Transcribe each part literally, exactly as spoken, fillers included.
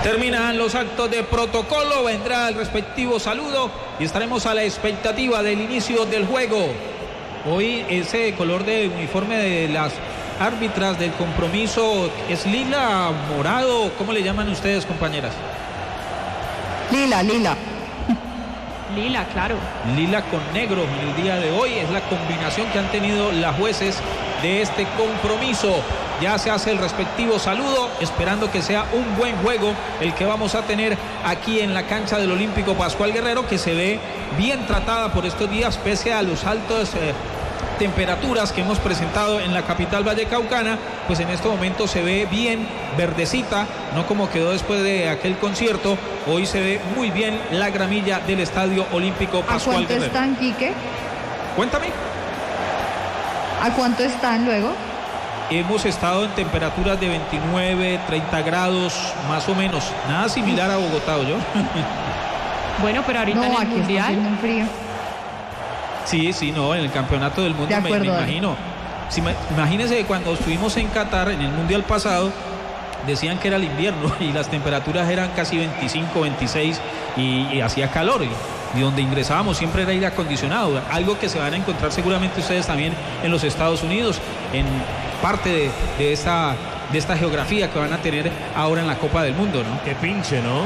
Terminan los actos de protocolo, vendrá el respectivo saludo y estaremos a la expectativa del inicio del juego. Hoy ese color de uniforme de las árbitras del compromiso es lila, morado, ¿cómo le llaman ustedes, compañeras? Lila, lila. Lila, claro. Lila con negro en el día de hoy es la combinación que han tenido las jueces de este compromiso. Ya se hace el respectivo saludo, esperando que sea un buen juego el que vamos a tener aquí en la cancha del Olímpico Pascual Guerrero, que se ve bien tratada por estos días, pese a los altos eh, temperaturas que hemos presentado en la capital vallecaucana, pues en este momento se ve bien verdecita, no como quedó después de aquel concierto. Hoy se ve muy bien la gramilla del Estadio Olímpico Pascual Guerrero. ¿A cuánto están, Quique? Cuéntame. ¿A cuánto están luego? Hemos estado en temperaturas de veintinueve, treinta grados, más o menos. Nada similar a Bogotá, ¿o yo? Bueno, pero ahorita no, en el aquí Mundial... está haciendo un frío. Sí, sí, no, en el Campeonato del Mundo de me, acuerdo, me imagino. Si me, imagínense cuando estuvimos en Qatar, en el Mundial pasado, decían que era el invierno y las temperaturas eran casi veinticinco, veintiséis y, y hacía calor. Y, y donde ingresábamos siempre era aire acondicionado, algo que se van a encontrar seguramente ustedes también en los Estados Unidos, en parte de, de, esta, de esta geografía que van a tener ahora en la Copa del Mundo, ¿no? Qué pinche, ¿no?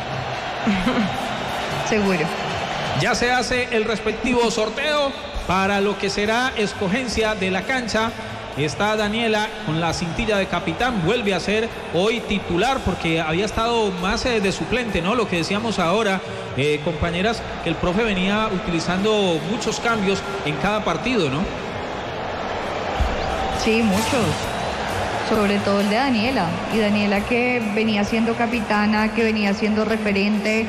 Seguro. Ya se hace el respectivo sorteo para lo que será escogencia de la cancha. Está Daniela con la cintilla de capitán, vuelve a ser hoy titular porque había estado más eh, de suplente, ¿no? Lo que decíamos ahora, eh, compañeras, que el profe venía utilizando muchos cambios en cada partido, ¿no? Sí, muchos. Sobre todo el de Daniela. Y Daniela que venía siendo capitana, que venía siendo referente.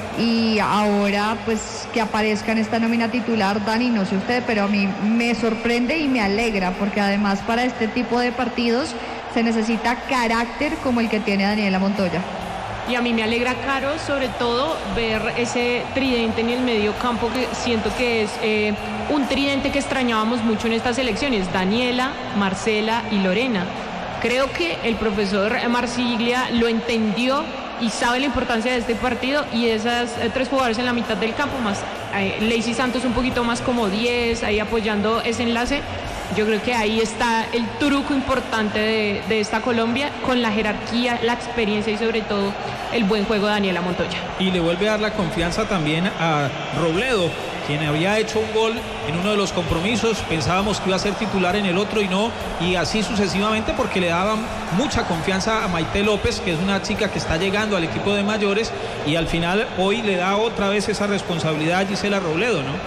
Y ahora pues que aparezca en esta nómina titular. Dani, no sé usted, pero a mí me sorprende y me alegra, porque además para este tipo de partidos se necesita carácter como el que tiene Daniela Montoya. Y a mí me alegra, Caro, sobre todo ver ese tridente en el medio campo, que siento que es eh, un tridente que extrañábamos mucho en estas elecciones: Daniela, Marcela y Lorena. Creo que el profesor Marsiglia lo entendió y sabe la importancia de este partido, y esas eh, tres jugadores en la mitad del campo, más eh, Lacey Santos un poquito más como diez, ahí apoyando ese enlace. Yo creo que ahí está el truco importante de, de esta Colombia, con la jerarquía, la experiencia y sobre todo el buen juego de Daniela Montoya. Y le vuelve a dar la confianza también a Robledo, quien había hecho un gol en uno de los compromisos. Pensábamos que iba a ser titular en el otro y no, y así sucesivamente, porque le daban mucha confianza a Maite López, que es una chica que está llegando al equipo de mayores, y al final hoy le da otra vez esa responsabilidad a Gisela Robledo, ¿no?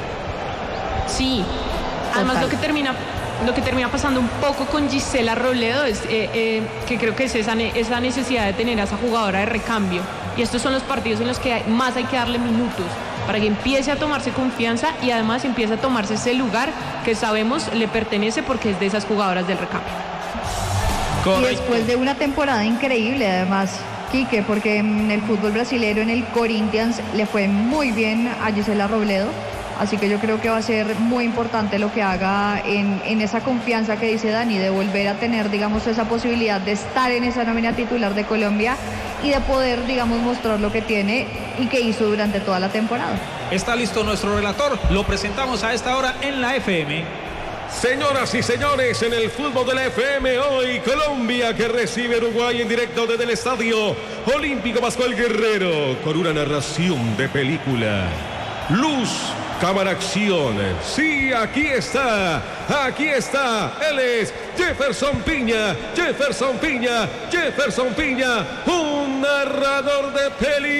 Sí, además Total. lo que termina... Lo que termina pasando un poco con Gisela Robledo es eh, eh, que creo que es esa, esa necesidad de tener a esa jugadora de recambio. Y estos son los partidos en los que hay, más hay que darle minutos para que empiece a tomarse confianza y además empiece a tomarse ese lugar que sabemos le pertenece, porque es de esas jugadoras del recambio. Correcto. Y después de una temporada increíble, además, Quique, porque en el fútbol brasileño, en el Corinthians, le fue muy bien a Gisela Robledo. Así que yo creo que va a ser muy importante lo que haga en, en esa confianza que dice Dani, de volver a tener, digamos, esa posibilidad de estar en esa nómina titular de Colombia y de poder, digamos, mostrar lo que tiene y que hizo durante toda la temporada. Está listo nuestro relator, lo presentamos a esta hora en la F M. Señoras y señores, en el fútbol de la F M, hoy Colombia que recibe a Uruguay en directo desde el Estadio Olímpico Pascual Guerrero, con una narración de película. Luz, cámara, acción. Sí, aquí está, aquí está. Él es Jefferson Piña, Jefferson Piña, Jefferson Piña, un narrador de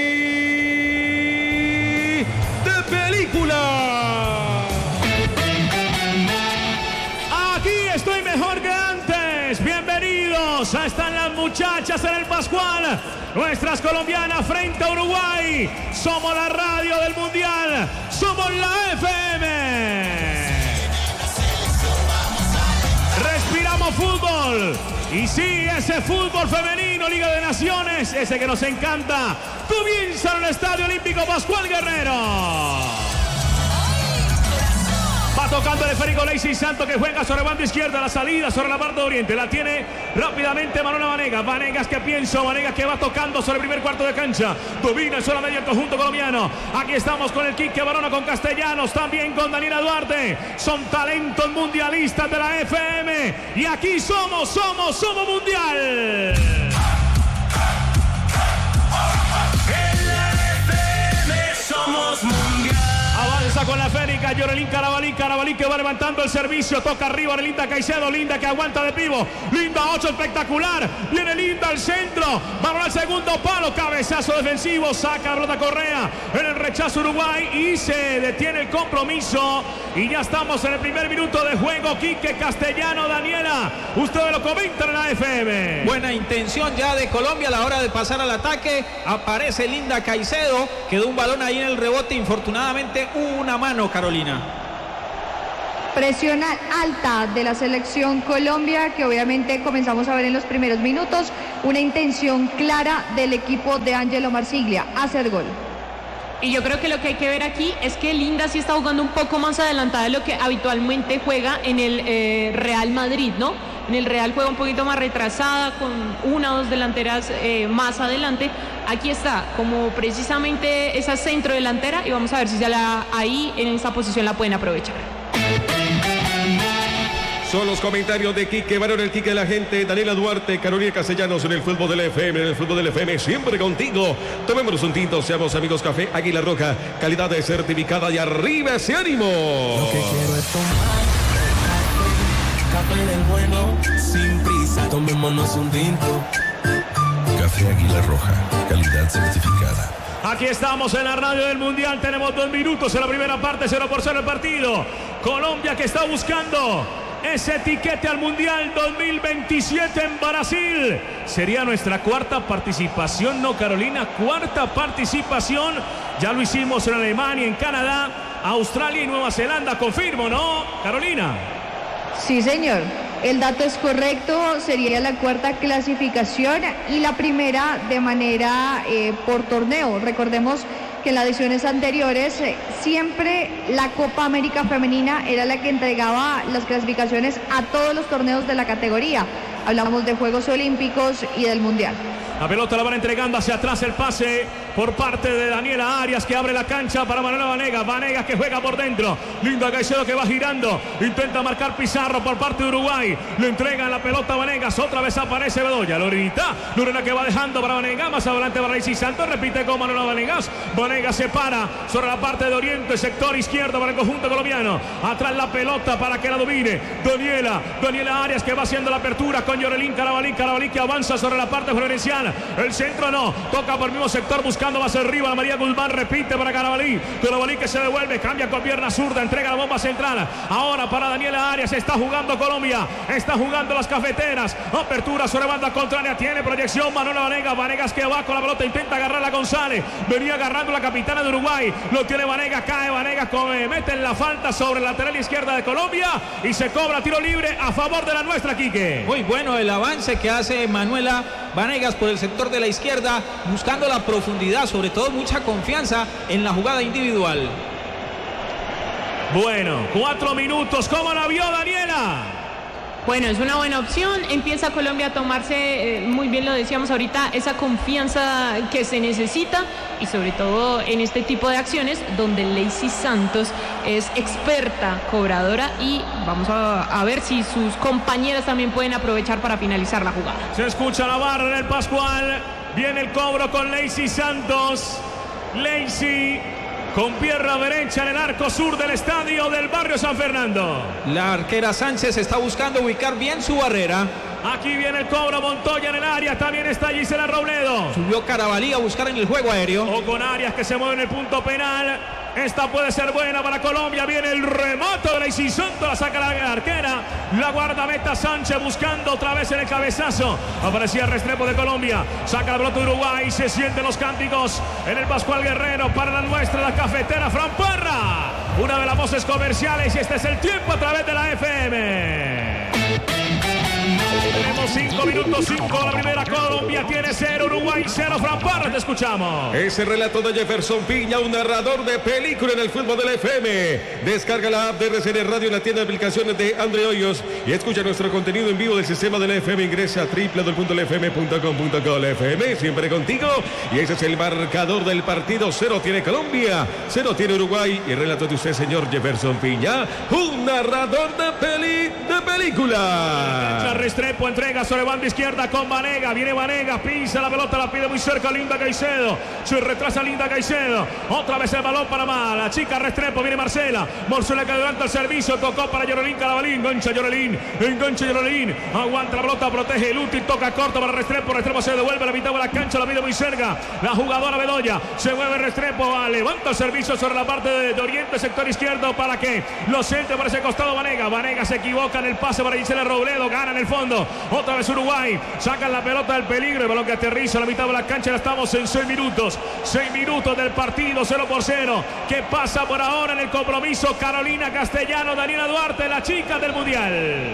peli, de película. Aquí estoy mejor que antes. Bienvenidos. Ahí están las muchachas en el Pascual. Nuestras colombianas frente a Uruguay. Somos la radio del Mundial. Somos la F M. Respiramos fútbol. Y sí, ese fútbol femenino, Liga de Naciones, ese que nos encanta, comienza en el Estadio Olímpico Pascual Guerrero. tocando el esférico Lacey Santos, que juega sobre banda izquierda. La salida sobre la parte de Oriente. La tiene rápidamente Manuela Vanegas. Vanegas que piensa. Vanegas que va tocando sobre el primer cuarto de cancha. Domina el suelo medio el conjunto colombiano. Aquí estamos con el Quique Barona, con Castellanos, también con Daniela Duarte. Son talentos mundialistas de la F M. Y aquí somos, somos, somos mundial. Somos mundial. Avanza con la esférica Yorelín Carabalí. Carabalí que va levantando el servicio. Toca arriba de Linda Caicedo. Linda que aguanta de pivo. Linda ocho, espectacular. Viene Linda al centro. Balón al segundo palo. Cabezazo defensivo. Saca la pelota Correa en el rechazo Uruguay. Y se detiene el compromiso. Y ya estamos en el primer minuto de juego. Quique, Castellano, Daniela. Ustedes lo comentan en la F M. Buena intención ya de Colombia a la hora de pasar al ataque. Aparece Linda Caicedo. Quedó un balón ahí en el rebote. Infortunadamente una mano, Carolina. Presión alta de la selección Colombia, que obviamente comenzamos a ver en los primeros minutos. Una intención clara del equipo de Ángelo Marsiglia, hacer gol. Y yo creo que lo que hay que ver aquí es que Linda sí está jugando un poco más adelantada de lo que habitualmente juega en el eh, Real Madrid, ¿no? En el Real juega un poquito más retrasada, con una o dos delanteras eh, más adelante. Aquí está, como precisamente esa centro delantera, y vamos a ver si ya la, ahí en esa posición la pueden aprovechar. Son los comentarios de Quique Barona, el Quique de la gente, Daniela Duarte, Carolina Castellanos en el fútbol del F M, en el fútbol del F M, siempre contigo. Tomémonos un tinto, seamos amigos. Café Águila Roja, calidad de certificada, y arriba ese ánimo. Lo que quiero es tomar café del bueno, sin prisa, tomémonos un tinto. Café Águila Roja, calidad certificada. Aquí estamos en la radio del Mundial. Tenemos dos minutos en la primera parte, cero por cero el partido. Colombia que está buscando ese etiquete al Mundial dos mil veintisiete en Brasil. Sería nuestra cuarta participación, ¿no, Carolina? Cuarta participación. Ya lo hicimos en Alemania, en Canadá, Australia y Nueva Zelanda. Confirmo, ¿no, Carolina? Sí, señor. El dato es correcto. Sería la cuarta clasificación y la primera de manera eh, por torneo. Recordemos que en las ediciones anteriores eh, siempre la Copa América Femenina era la que entregaba las clasificaciones a todos los torneos de la categoría. Hablamos de Juegos Olímpicos y del Mundial. La pelota la van entregando hacia atrás, el pase por parte de Daniela Arias, que abre la cancha para Manuela Vanegas. Vanegas que juega por dentro. Linda Caicedo que va girando. Intenta marcar Pizarro por parte de Uruguay. Le entregan la pelota a Vanegas. Otra vez aparece Bedoya. Lorenita. Lorena que va dejando para Vanegas. Más adelante para Lacey Santos. Repite con Manuela Vanegas. Vanegas se para sobre la parte de Oriente. Sector izquierdo para el conjunto colombiano. Atrás la pelota para que la domine Daniela. Daniela Arias que va haciendo la apertura con Yorelín Carabalí. Carabalí que avanza sobre la parte florenciana. El centro no. Toca por el mismo sector buscando más arriba. María Guzmán repite para Carabalí. Carabalí que se devuelve. Cambia con pierna zurda. Entrega la bomba central. Ahora para Daniela Arias. Está jugando Colombia. Está jugando las cafeteras. Apertura sobre banda contraria. Tiene proyección Manuela Vanegas. Vanegas que va con la pelota. Intenta agarrar a González. Venía agarrando la capitana de Uruguay. Lo tiene Vanegas. Cae Vanegas. Come, mete en la falta sobre el lateral izquierda de Colombia. Y se cobra tiro libre a favor de la nuestra, Quique. Muy bueno el avance que hace Manuela Vanegas por el sector de la izquierda, buscando la profundidad, sobre todo mucha confianza en la jugada individual. Bueno, cuatro minutos. ¿Cómo la vio Daniela? Bueno, es una buena opción. Empieza Colombia a tomarse, eh, muy bien lo decíamos ahorita, esa confianza que se necesita, y sobre todo en este tipo de acciones donde Lacey Santos es experta cobradora, y vamos a, a ver si sus compañeras también pueden aprovechar para finalizar la jugada. Se escucha la barra en el Pascual. Viene el cobro con Lacey Santos. Lacey con pierna derecha en el arco sur del estadio del barrio San Fernando. La arquera Sánchez está buscando ubicar bien su barrera. Aquí viene el cobro. Montoya en el área. También está Gisela Robledo. Subió Carabalí a buscar en el juego aéreo. O con Arias que se mueve en el punto penal. Esta puede ser buena para Colombia. Viene el remate de Lacey Santos. La saca la arquera. La guardameta Sánchez buscando otra vez en el cabezazo. Aparecía Restrepo de Colombia. Saca la pelota de Uruguay. Se sienten los cánticos en el Pascual Guerrero para la nuestra, la cafetera Fran Parra. Una de las voces comerciales, y este es el tiempo a través de la F M. Vamos, cinco minutos, cinco la primera. Colombia tiene cero, Uruguay cero. Fran Parra, te escuchamos. Ese relato de Jefferson Piña, un narrador de película en el fútbol del F M. Descarga la app de R C N Radio en la tienda de aplicaciones de André Hoyos y escucha nuestro contenido en vivo del sistema del F M. Ingresa a doble u doble u doble u punto f m punto com punto co. F M, siempre contigo. Y ese es el marcador del partido. Cero tiene Colombia, cero tiene Uruguay. Y el relato de usted, señor Jefferson Piña, un narrador de peli de película. Restrepo entrega sobre banda izquierda con Vanega. Viene Vanega, pisa la pelota, la pide muy cerca Linda Caicedo. Se retrasa Linda Caicedo. Otra vez el balón para más. La chica Restrepo, viene Marcela. Marcela que adelanta el servicio. Tocó para Yorelín Carabalí. Engancha Yorelín. Engancha Yorelín. Aguanta la pelota, protege el útil. Toca corto para Restrepo. Restrepo se devuelve a la mitad de la cancha. La pide muy cerca. La jugadora Bedoya. Se mueve Restrepo. Levanta el servicio sobre la parte de, de oriente, sector izquierdo, para que lo siente por ese costado Vanega. Vanega se equivoca en el pase para Gisela Robledo. Gana en el fondo. Otra vez Uruguay. Sacan la pelota del peligro. El balón que aterriza a la mitad de la cancha. Ya estamos en seis minutos. seis minutos del partido. cero por cero. ¿Qué pasa por ahora en el compromiso? Carolina Castellano, Daniela Duarte, la chica del Mundial.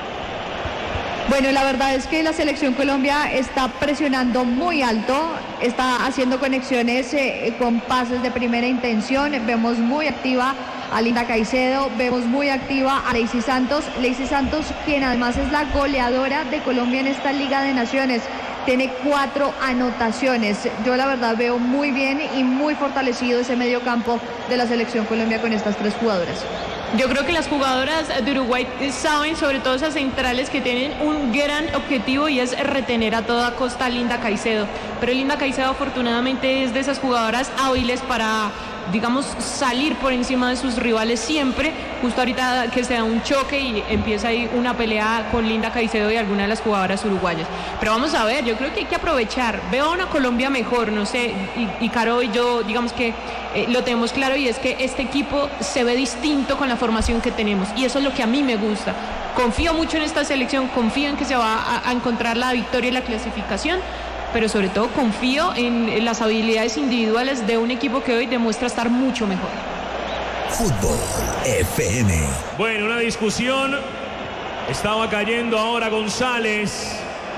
Bueno, la verdad es que la selección Colombia está presionando muy alto, está haciendo conexiones eh, con pases de primera intención. Vemos muy activa a Linda Caicedo, vemos muy activa a Lacey Santos. Lacey Santos, quien además es la goleadora de Colombia en esta Liga de Naciones, tiene cuatro anotaciones. Yo la verdad veo muy bien y muy fortalecido ese medio campo de la selección Colombia con estas tres jugadoras. Yo creo que las jugadoras de Uruguay saben, sobre todo esas centrales, que tienen un gran objetivo y es retener a toda costa a Linda Caicedo. Pero Linda Caicedo afortunadamente es de esas jugadoras hábiles para, digamos, salir por encima de sus rivales siempre. Justo ahorita que se da un choque y empieza ahí una pelea con Linda Caicedo y algunas de las jugadoras uruguayas. Pero vamos a ver, yo creo que hay que aprovechar. Veo a una Colombia mejor, no sé, y, y Caro y yo, digamos que eh, lo tenemos claro, y es que este equipo se ve distinto con la formación que tenemos, y eso es lo que a mí me gusta. Confío mucho en esta selección, confío en que se va a, a encontrar la victoria y la clasificación, pero sobre todo confío en, en las habilidades individuales de un equipo que hoy demuestra estar mucho mejor. Fútbol F M. Bueno, una discusión. Estaba cayendo ahora González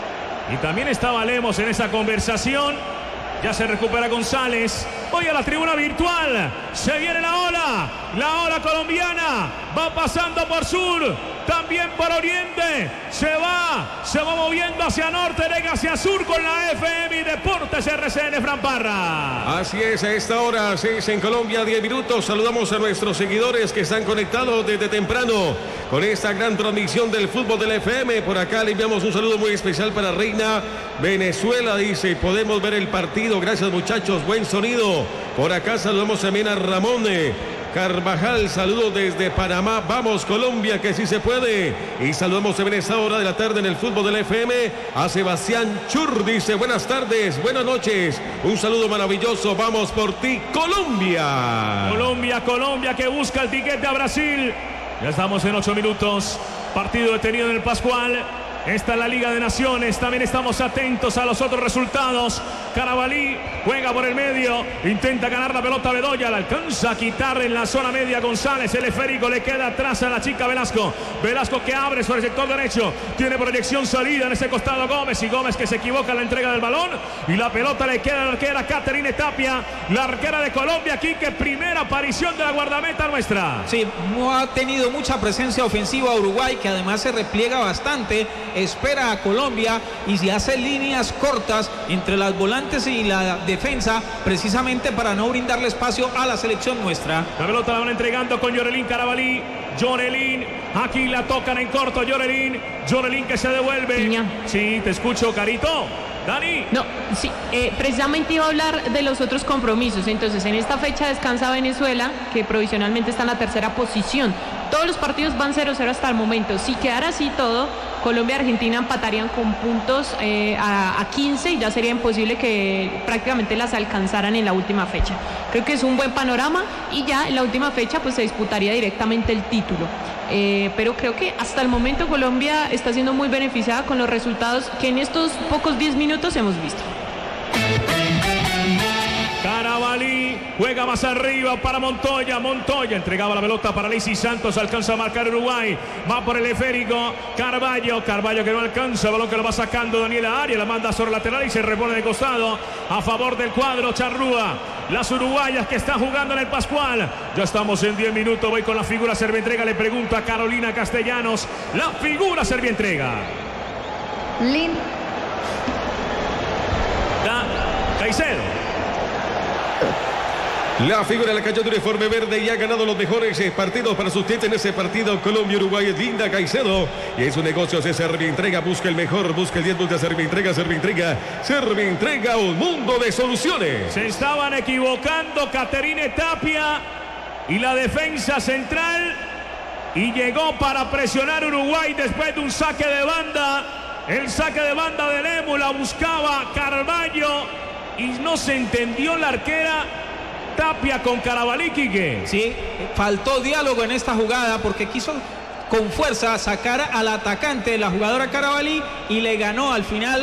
y también estaba Lemos en esa conversación. Ya se recupera González. Voy a la tribuna virtual. Se viene la ola. La ola colombiana. Va pasando por sur. También por oriente. Se va. Se va moviendo hacia norte. Llega hacia sur con la F M y Deportes R C N. Fran Parra. Así es, a esta hora, seis en Colombia, diez minutos. Saludamos a nuestros seguidores que están conectados desde temprano con esta gran transmisión del fútbol del F M. Por acá le enviamos un saludo muy especial para Reina Venezuela. Dice, podemos ver el partido. Gracias, muchachos. Buen sonido. Por acá saludamos también a Ramón Carvajal, saludos desde Panamá. Vamos Colombia, que sí se puede. Y saludamos también a esta hora de la tarde en el fútbol del F M a Sebastián Chur. Dice, buenas tardes, buenas noches. Un saludo maravilloso. Vamos por ti, Colombia. Colombia, Colombia, que busca el tiquete a Brasil. Ya estamos en ocho minutos. Partido detenido en el Pascual. Esta es la Liga de Naciones. También estamos atentos a los otros resultados. Carabalí juega por el medio. Intenta ganar la pelota Bedoya. La alcanza a quitar en la zona media González. El esférico le queda atrás a la chica Velasco. Velasco que abre sobre el sector derecho. Tiene proyección salida en ese costado Gómez. Y Gómez que se equivoca en la entrega del balón. Y la pelota le queda a la arquera Caterine Tapia. La arquera de Colombia. Aquí que primera aparición de la guardameta nuestra. Sí, no ha tenido mucha presencia ofensiva Uruguay, que además se repliega bastante. Espera a Colombia y se hace líneas cortas entre las volantes y la defensa, precisamente para no brindarle espacio a la selección nuestra. La pelota la van entregando con Yorelín Carabalí. Yorelín, aquí la tocan en corto. Yorelín, Yorelín que se devuelve. Piña. Sí, te escucho, Carito. Dani. No, sí, eh, precisamente iba a hablar de los otros compromisos. Entonces, en esta fecha descansa Venezuela, que provisionalmente está en la tercera posición. Todos los partidos van cero cero hasta el momento. Si quedara así todo, Colombia y Argentina empatarían con puntos eh, a, a quince y ya sería imposible que prácticamente las alcanzaran en la última fecha. Creo que es un buen panorama y ya en la última fecha pues se disputaría directamente el título. Eh, pero creo que hasta el momento Colombia está siendo muy beneficiada con los resultados que en estos pocos diez minutos hemos visto. Carabalí juega más arriba para Montoya, Montoya entregaba la pelota para Alexis Santos, alcanza a marcar Uruguay, va por el esférico, Carvalho, Carvalho que no alcanza, el balón que lo va sacando Daniela Arias, la manda sobre lateral y se repone de costado a favor del cuadro charrúa. Las uruguayas que están jugando en el Pascual. Ya estamos en diez minutos, voy con la figura Servientrega, le pregunto a Carolina Castellanos, la figura Servientrega. Lin. Da Caicedo. La figura de la cancha de uniforme verde y ha ganado los mejores partidos para sus clientes en ese partido. Colombia-Uruguay es Linda Caicedo. Y en su negocio se Servientrega. Busca el mejor, busca el diez de Servientrega, Servientrega, Servientrega, un mundo de soluciones. Se estaban equivocando Caterine Tapia y la defensa central. Y llegó para presionar Uruguay después de un saque de banda. El saque de banda de Lemu la buscaba Carvalho y no se entendió la arquera Tapia con Carabalí, Quique. Sí, faltó diálogo en esta jugada porque quiso con fuerza sacar al atacante, la jugadora Carabalí, y le ganó al final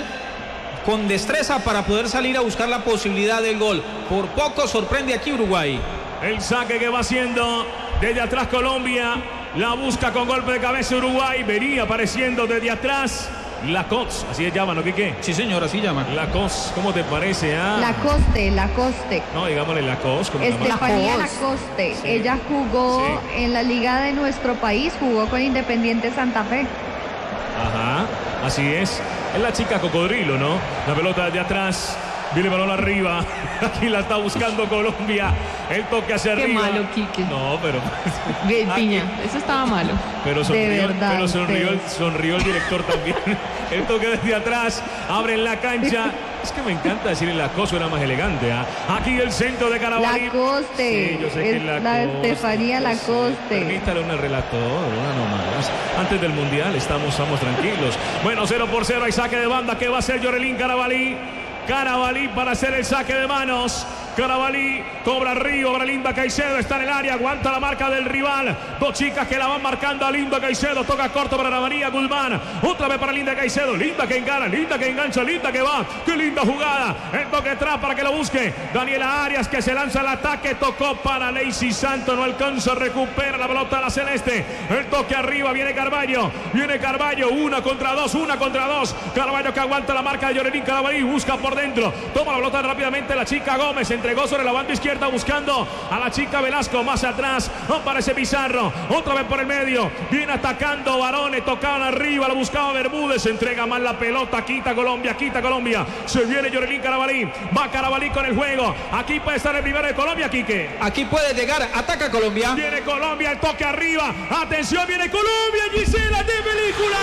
con destreza para poder salir a buscar la posibilidad del gol. Por poco sorprende aquí Uruguay. El saque que va haciendo desde atrás Colombia, la busca con golpe de cabeza Uruguay, venía apareciendo desde atrás. Lacoste, así se llama, ¿no, Quique? Sí, señor, así llama. Lacoste, ¿cómo te parece? Ah? Lacoste, Lacoste. No, digámosle Lacoste. ¿Cómo Estefanía Lacoste. Sí. Ella jugó sí. en la liga de nuestro país, jugó con Independiente Santa Fe. Ajá, así es. Es la chica cocodrilo, ¿no? La pelota desde atrás. Viene el balón arriba. Aquí la está buscando Colombia. El toque hacia Qué arriba. Qué malo, Quique. No, pero... Piña, eso estaba malo. Pero sonrió, verdad, pero sonrió, sonrió el director también. El toque desde atrás. Abren la cancha. Es que me encanta decir el Lacoste, era más elegante. ¿eh? Aquí el centro de Carabalí. Lacoste. Sí, yo sé es que Lacoste. La Estefanía Lacoste. Sí. Permítale una relator, una nomás. Antes del Mundial estamos, estamos tranquilos. Bueno, cero por cero. Hay saque de banda. ¿Qué va a hacer Yorelín Carabalí? Carabalí para hacer el saque de manos. Carabalí cobra arriba para Linda Caicedo. Está en el área, aguanta la marca del rival. Dos chicas que la van marcando a Linda Caicedo. Toca corto para Ana María Guzmán. Otra vez para Linda Caicedo. Linda que encara, Linda que engancha, Linda que va. Qué linda jugada. El toque atrás para que lo busque. Daniela Arias que se lanza al ataque. Tocó para Alexis Santos. No alcanza, recupera la pelota a la celeste. El toque arriba. Viene Carvalho. Viene Carvalho. Una contra dos. Una contra dos. Carvalho que aguanta la marca de Yorelín Carabalí. Busca por dentro. Toma la pelota rápidamente la chica Gómez. Entregó sobre la banda izquierda buscando a la chica Velasco. Más atrás aparece Pizarro. Otra vez por el medio. Viene atacando Barone. Tocaban arriba. Lo buscaba Bermúdez. Entrega mal la pelota. Quita Colombia. Quita Colombia. Se viene Yorelín Carabalí. Va Carabalí con el juego. Aquí puede estar el primero de Colombia, Quique. Aquí puede llegar. Ataca Colombia. Viene Colombia. El toque arriba. Atención. Viene Colombia. Gisela de película.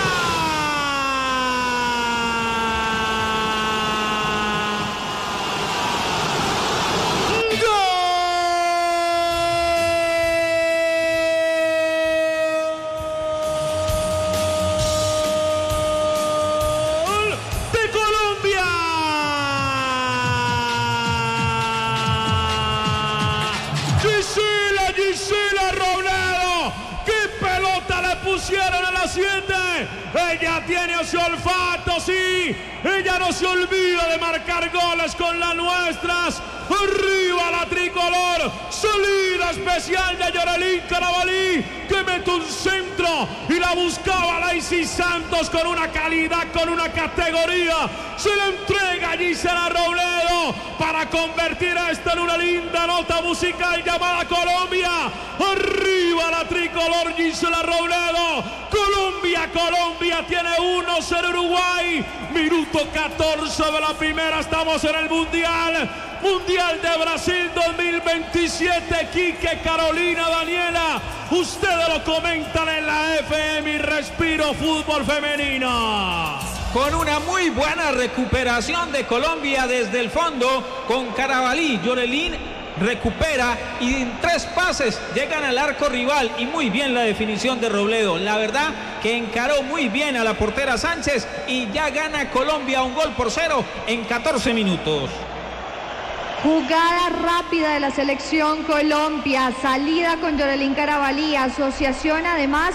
Pusieron a las siete. Ella tiene ese olfato, sí. Ella no se olvida de marcar goles con las nuestras. Arriba la tricolor. Salida especial de Yorelín Carabalí, que mete un centro y la buscaba Alexis Santos con una calidad, con una categoría. Se le entrega a Gisela Robledo para convertir a esta en una linda nota musical llamada Colombia. Arriba la tricolor Gisela Robledo. Colombia, Colombia tiene uno cero Uruguay. Minuto catorce de la primera. Estamos en el Mundial. Mundial de Brasil dos mil veintisiete. Quique, Carolina, Daniela. Ustedes lo comentan en la F M y Respiro Fútbol Femenino. Con una muy buena recuperación de Colombia desde el fondo con Carabalí. Yorelín recupera y en tres pases llegan al arco rival y muy bien la definición de Robledo. La verdad que encaró muy bien a la portera Sánchez y ya gana Colombia un gol por cero en catorce minutos. Jugada rápida de la selección Colombia, salida con Yorelín Carabalí, asociación además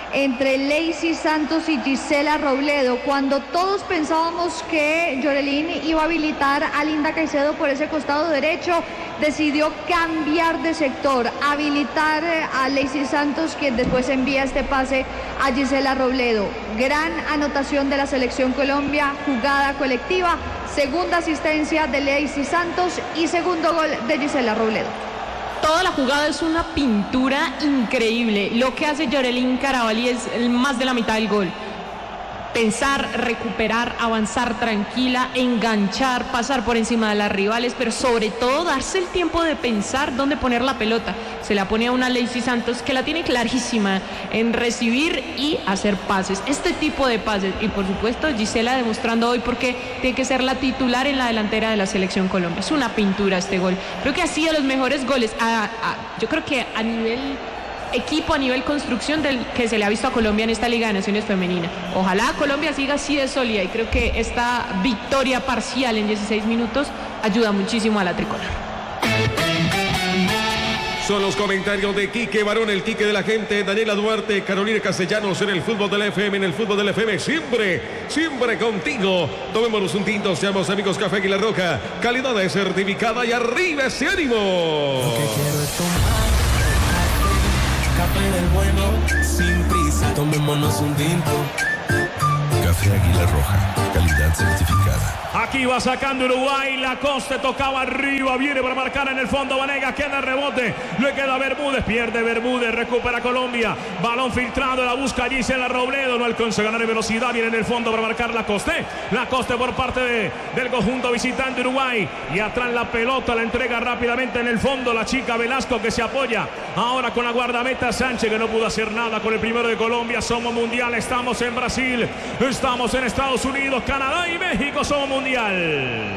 entre Lacey Santos y Gisela Robledo. Cuando todos pensábamos que Yorelín iba a habilitar a Linda Caicedo por ese costado derecho, decidió cambiar de sector, habilitar a Lacey Santos, quien después envía este pase a Gisela Robledo. Gran anotación de la Selección Colombia, jugada colectiva, segunda asistencia de Lacey Santos y segundo gol de Gisela Robledo. Toda la jugada es una pintura increíble. Lo que hace Yorelín Carabalí es más de la mitad del gol. Pensar, recuperar, avanzar tranquila, enganchar, pasar por encima de las rivales, pero sobre todo darse el tiempo de pensar dónde poner la pelota. Se la pone a una Lacey Santos que la tiene clarísima en recibir y hacer pases. Este tipo de pases. Y por supuesto Gisela demostrando hoy por qué tiene que ser la titular en la delantera de la Selección Colombia. Es una pintura este gol. Creo que ha sido los mejores goles. A, a, yo creo que a nivel equipo, a nivel construcción del que se le ha visto a Colombia en esta Liga de Naciones femenina. Ojalá Colombia siga así de sólida y creo que esta victoria parcial en dieciséis minutos ayuda muchísimo a la tricolor. Son los comentarios de Quique Barón, el Quique de la gente, Daniela Duarte, Carolina Castellanos en el fútbol de la F M, en el fútbol de la F M, siempre, siempre contigo. Tomémonos un tinto, seamos amigos, Café Águila Roja, calidad de certificada y arriba ese ánimo. Lo que quiero es tomar café del bueno, sin prisa, tomémonos un tinto. Café Águila Roja, calidad certificada. Aquí va sacando Uruguay, Lacoste tocaba arriba, viene para marcar en el fondo Vanega, queda el rebote, le queda Bermúdez, pierde Bermúdez, recupera Colombia, balón filtrado, la busca Gisela Robledo, no alcanza a ganar en velocidad, viene en el fondo para marcar Lacoste, Lacoste por parte de, del conjunto visitante Uruguay, y atrás la pelota, la entrega rápidamente en el fondo, la chica Velasco que se apoya, ahora con la guardameta Sánchez que no pudo hacer nada con el primero de Colombia. Somos mundial, estamos en Brasil, estamos en Estados Unidos, Canadá y México, somos mundial. Mundial. En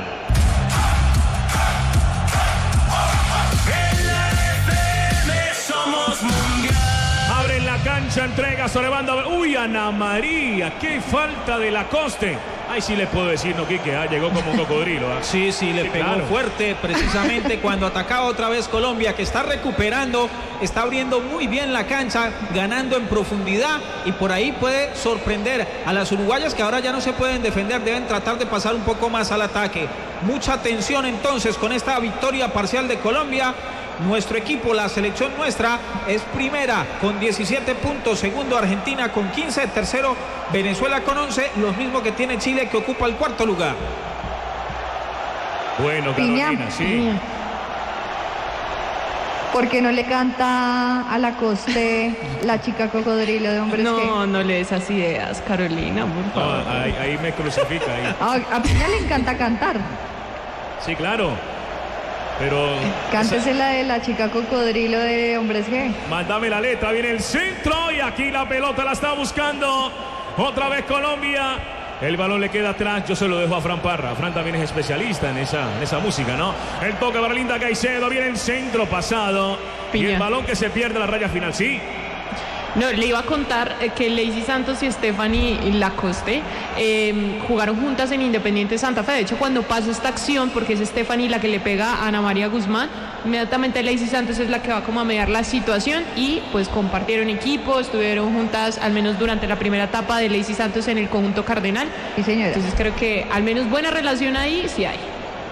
la F M somos mundial. Abre la cancha, entrega sobre banda. Uy, Ana María, qué falta de Lacoste. Ay, sí le puedo decir, no, Quique, ah, llegó como un cocodrilo. Ah. Sí, sí, le sí, pegó claro. fuerte precisamente cuando atacaba otra vez Colombia, que está recuperando, está abriendo muy bien la cancha, ganando en profundidad y por ahí puede sorprender a las uruguayas que ahora ya no se pueden defender, deben tratar de pasar un poco más al ataque. Mucha atención entonces con esta victoria parcial de Colombia. Nuestro equipo, la selección nuestra, es primera con diecisiete puntos, segundo Argentina con quince, tercero Venezuela con once, los mismos que tiene Chile, que ocupa el cuarto lugar. Bueno, Carolina, Piña, sí. Piña. ¿Por qué no le canta a Lacoste la chica cocodrilo de hombres No, que? no le des esas ideas, Carolina, por favor. No, ahí, ahí me crucifica. Ahí. A, a Piña le encanta cantar. Sí, claro. Pero Cántese la de la chica cocodrilo de hombres G. mándame la letra, viene el centro y aquí la pelota la está buscando otra vez Colombia. El balón le queda atrás, yo se lo dejo a Fran Parra. Fran también es especialista en esa, en esa música, ¿no? El toque para Linda Caicedo, viene el centro pasado. Piña. Y el balón que se pierde en la raya final, ¿sí? No, le iba a contar que Lacey Santos y Stephanie Lacoste eh, jugaron juntas en Independiente Santa Fe. De hecho, cuando pasa esta acción, porque es Stephanie la que le pega a Ana María Guzmán, inmediatamente Lacey Santos es la que va como a mediar la situación y pues compartieron equipo, estuvieron juntas al menos durante la primera etapa de Lacey Santos en el conjunto cardenal. Sí, señora. Entonces creo que al menos buena relación ahí sí hay.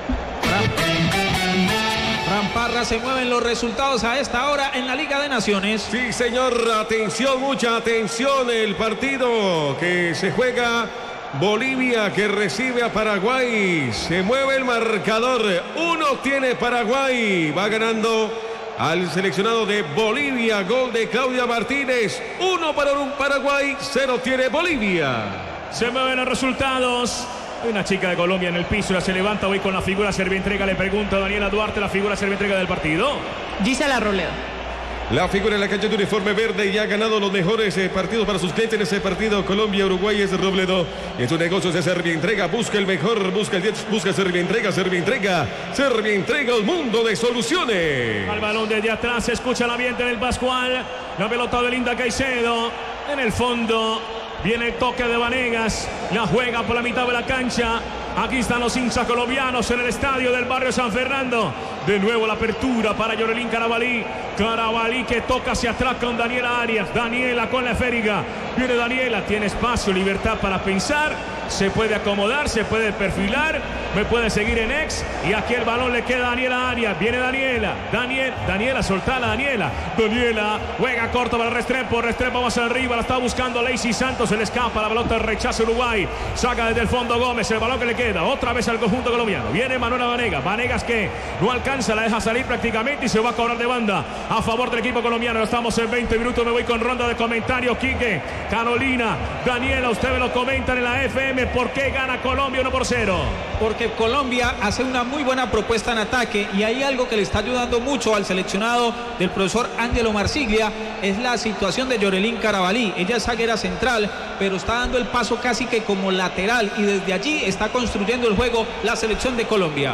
Fran Parra, se mueven los resultados a esta hora en la Liga de Naciones. Sí, señor, atención, mucha atención, el partido que se juega, Bolivia que recibe a Paraguay, se mueve el marcador, uno tiene Paraguay, va ganando al seleccionado de Bolivia, gol de Claudia Martínez, uno para un Paraguay, cero tiene Bolivia. Se mueven los resultados. Hay una chica de Colombia en el piso, la se levanta hoy con la figura servientrega. Le pregunta a Daniela Duarte la figura servientrega del partido. Gisela Robledo. La figura en la cancha de uniforme verde y ha ganado los mejores eh, partidos para sus clientes en ese partido. Colombia-Uruguay es Robledo. Y en su negocio se Servientrega. Busca el mejor, busca el diez, busca Servientrega, Servientrega. Servientrega, el mundo de soluciones. Al balón desde atrás, se escucha el ambiente del Pascual. La pelota de Linda Caicedo. En el fondo viene el toque de Vanegas. La juega por la mitad de la cancha. Aquí están los hinchas colombianos en el estadio del barrio San Fernando. De nuevo la apertura para Yorelín Carabalí. Carabalí que toca hacia atrás con Daniela Arias. Daniela con la esférica. Viene Daniela, tiene espacio, libertad para pensar. Se puede acomodar, se puede perfilar. Me puede seguir en ex. Y aquí el balón le queda a Daniela Arias. Viene Daniela. Daniel, Daniela, soltala Daniela. Daniela juega corto para Restrepo. Restrepo más arriba. La está buscando Lacey Santos. Se le escapa la pelota. Rechaza Uruguay. Saca desde el fondo Gómez. El balón que le queda otra vez al conjunto colombiano. Viene Manuela Vanegas. Vanegas que no alcanza. La deja salir prácticamente. Y se va a cobrar de banda a favor del equipo colombiano. Estamos en veinte minutos. Me voy con ronda de comentarios. Quique, Carolina, Daniela. Ustedes me lo comentan en la F M. ¿Por qué gana Colombia uno por cero? Porque Colombia hace una muy buena propuesta en ataque y hay algo que le está ayudando mucho al seleccionado del profesor Ángelo Marsiglia, es la situación de Yorelín Carabalí. Ella es zaguera central, pero está dando el paso casi que como lateral y desde allí está construyendo el juego la selección de Colombia.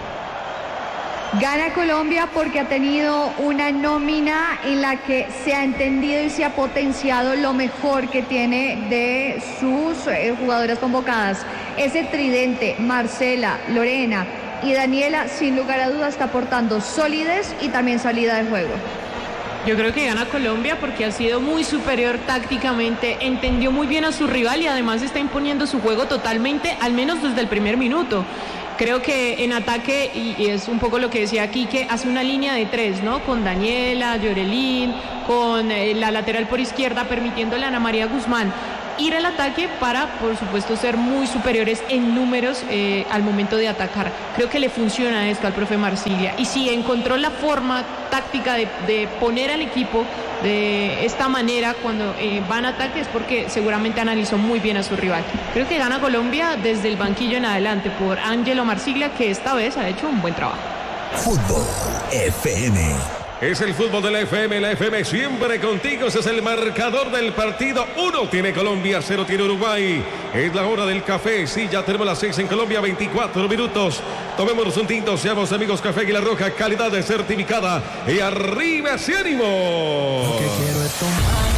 Gana Colombia porque ha tenido una nómina en la que se ha entendido y se ha potenciado lo mejor que tiene de sus eh, jugadoras convocadas. Ese tridente, Marcela, Lorena y Daniela, sin lugar a dudas, está aportando solidez y también salida de juego. Yo creo que gana Colombia porque ha sido muy superior tácticamente, entendió muy bien a su rival y además está imponiendo su juego totalmente, al menos desde el primer minuto. Creo que en ataque, y, y es un poco lo que decía Quique, hace una línea de tres, ¿no? Con Daniela, Yorelín, con eh, la lateral por izquierda, permitiéndole a Ana María Guzmán ir al ataque para, por supuesto, ser muy superiores en números eh, al momento de atacar. Creo que le funciona esto al profe Marsiglia. Y si encontró la forma táctica de, de poner al equipo de esta manera cuando eh, van a ataque, es porque seguramente analizó muy bien a su rival. Creo que gana Colombia desde el banquillo en adelante por Ángelo Marsiglia, que esta vez ha hecho un buen trabajo. Fútbol F M. Es el fútbol de la F M, la F M siempre contigo. Ese es el marcador del partido. Uno tiene Colombia, cero tiene Uruguay. Es la hora del café. Sí, ya tenemos las seis en Colombia, veinticuatro minutos. Tomémonos un tinto, seamos amigos. Café Águila Roja, calidad de certificada. Y arriba ese ánimo. Lo que quiero es tomar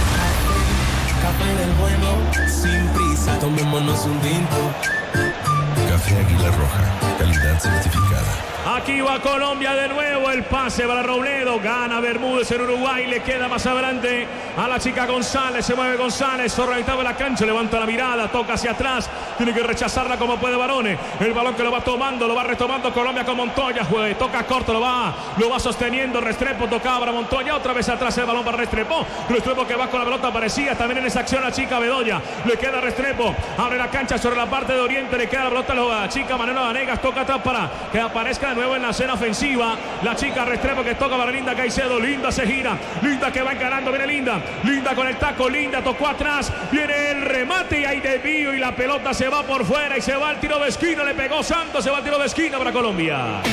café del bueno, sin prisa. Tomémonos un tinto. Café Águila Roja, calidad certificada. Aquí va Colombia de nuevo, el pase para Robledo, gana Bermúdez en Uruguay, le queda más adelante a la chica González, se mueve González, sobre la mitad de la cancha, levanta la mirada, toca hacia atrás, tiene que rechazarla como puede Barone, el balón que lo va tomando, lo va retomando Colombia con Montoya, juega, toca corto, lo va, lo va sosteniendo, Restrepo tocaba para Montoya, otra vez atrás el balón para Restrepo, Restrepo que va con la pelota, aparecía también en esa acción la chica Bedoya, le queda Restrepo, abre la cancha sobre la parte de Oriente, le queda la pelota a la chica Manuela Vanegas, toca atrás para que aparezca de nuevo en la escena ofensiva, la chica Restrepo que toca para Linda Caicedo, Linda se gira, Linda que va encarando, viene Linda, Linda con el taco, Linda tocó atrás, viene el remate y hay desvío y la pelota se va por fuera y se va al tiro de esquina, le pegó Santos, se va al tiro de esquina para Colombia.